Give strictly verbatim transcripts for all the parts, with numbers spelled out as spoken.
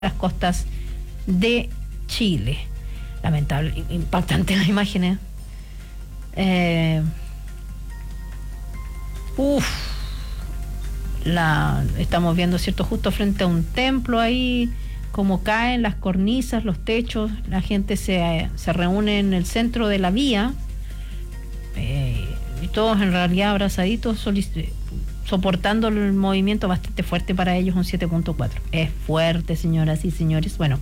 las costas de Chile. Lamentable, impactante las imágenes. Eh, uf, la estamos viendo, ¿cierto? Justo frente a un templo ahí, como caen las cornisas, los techos, la gente se, se reúne en el centro de la vía, eh, y todos en realidad abrazaditos, soportando el movimiento bastante fuerte para ellos, un siete punto cuatro. Es fuerte, señoras y señores. Bueno,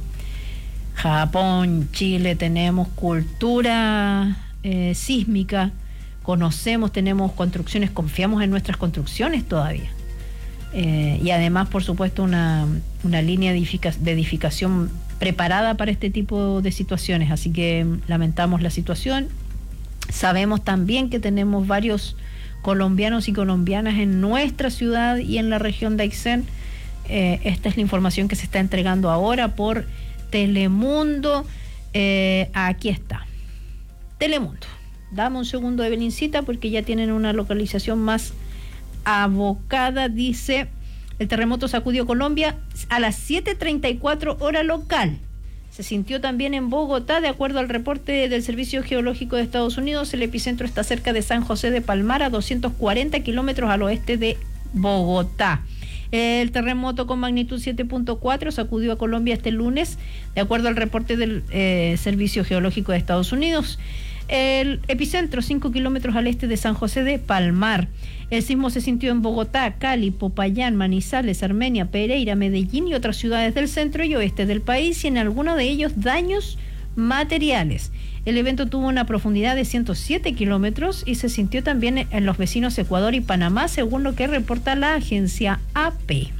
Japón, Chile, tenemos cultura eh, sísmica, conocemos, tenemos construcciones, confiamos en nuestras construcciones todavía. Eh, y además, por supuesto, una, una línea de, edifica- de edificación preparada para este tipo de situaciones. Así que lamentamos la situación. Sabemos también que tenemos varios colombianos y colombianas en nuestra ciudad y en la región de Aysén. Eh, esta es la información que se está entregando ahora por Telemundo. Eh, aquí está. Telemundo. Dame un segundo, Evelincita, porque ya tienen una localización más abocada. Dice: el terremoto sacudió Colombia a las siete treinta y cuatro hora local. Se sintió también en Bogotá, de acuerdo al reporte del Servicio Geológico de Estados Unidos. El epicentro está cerca de San José de Palmar, a doscientos cuarenta kilómetros al oeste de Bogotá. El terremoto con magnitud siete punto cuatro sacudió a Colombia este lunes, de acuerdo al reporte del eh, Servicio Geológico de Estados Unidos. El epicentro, cinco kilómetros al este de San José de Palmar. El sismo se sintió en Bogotá, Cali, Popayán, Manizales, Armenia, Pereira, Medellín y otras ciudades del centro y oeste del país, y en algunos de ellos daños materiales. El evento tuvo una profundidad de ciento siete kilómetros y se sintió también en los vecinos Ecuador y Panamá, según lo que reporta la agencia A P.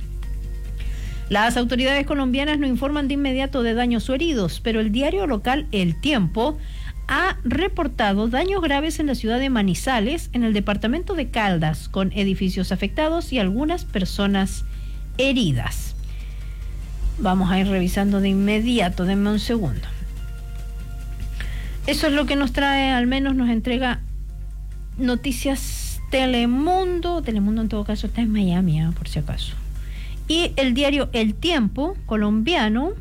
Las autoridades colombianas no informan de inmediato de daños o heridos, pero el diario local El Tiempo ha reportado daños graves en la ciudad de Manizales, en el departamento de Caldas, con edificios afectados y algunas personas heridas. Vamos a ir revisando de inmediato, denme un segundo. Eso es lo que nos trae, al menos nos entrega noticias Telemundo. Telemundo en todo caso está en Miami, ¿eh? Por si acaso. Y el diario El Tiempo colombiano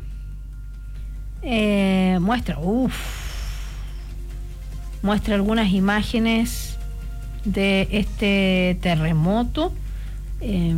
eh, muestra, uff, muestra algunas imágenes de este terremoto. Eh,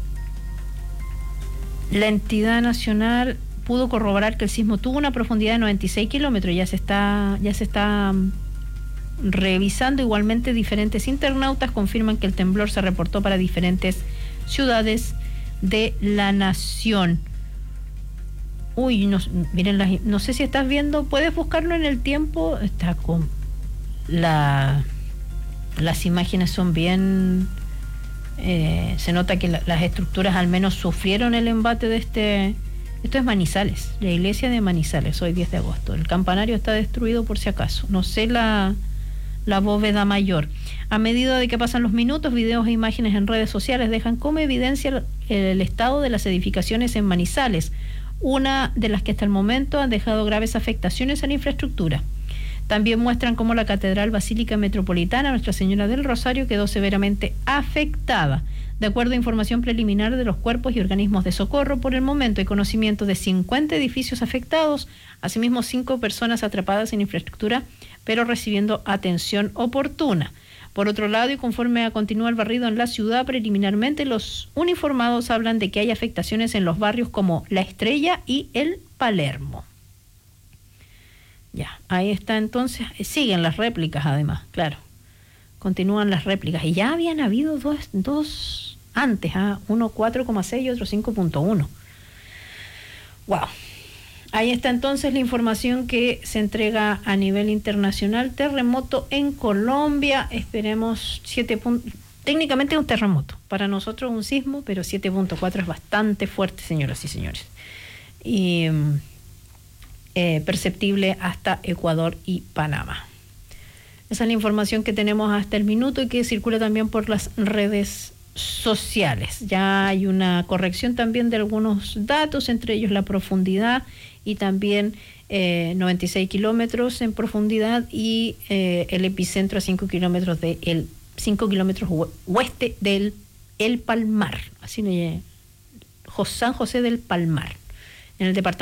la entidad nacional pudo corroborar que el sismo tuvo una profundidad de noventa y seis kilómetros. Ya se está, ya se está revisando. Igualmente, diferentes internautas confirman que el temblor se reportó para diferentes ciudades de la nación. Uy, no, miren, las, no sé si estás viendo, puedes buscarlo en El Tiempo. Está con la, las imágenes son bien, eh, se nota que la, las estructuras al menos sufrieron el embate de este. Esto es Manizales, la iglesia de Manizales, hoy diez de agosto. El campanario está destruido por si acaso. No sé la, la bóveda mayor. A medida de que pasan los minutos, videos e imágenes en redes sociales dejan como evidencia el, el estado de las edificaciones en Manizales, una de las que hasta el momento han dejado graves afectaciones a la infraestructura. También muestran cómo la Catedral Basílica Metropolitana Nuestra Señora del Rosario quedó severamente afectada. De acuerdo a información preliminar de los cuerpos y organismos de socorro, por el momento hay conocimiento de cincuenta edificios afectados, asimismo cinco personas atrapadas en infraestructura, pero recibiendo atención oportuna. Por otro lado, y conforme a continúa el barrido en la ciudad, preliminarmente los uniformados hablan de que hay afectaciones en los barrios como La Estrella y El Palermo. Ya, ahí está entonces. Siguen las réplicas además, claro. Continúan las réplicas. Y ya habían habido dos, dos antes, ¿ah? uno cuatro coma seis y otro cinco punto uno. Wow. Ahí está entonces la información que se entrega a nivel internacional. Terremoto en Colombia. Esperemos siete puntos. Técnicamente es un terremoto. Para nosotros un sismo, pero siete punto cuatro es bastante fuerte, señoras y señores. Y Eh, perceptible hasta Ecuador y Panamá. Esa es la información que tenemos hasta el minuto y que circula también por las redes sociales. Ya hay una corrección también de algunos datos, entre ellos la profundidad y también eh, noventa y seis kilómetros en profundidad y eh, el epicentro a cinco kilómetros de el cinco kilómetros oeste del El Palmar, así le San José del Palmar, en el departamento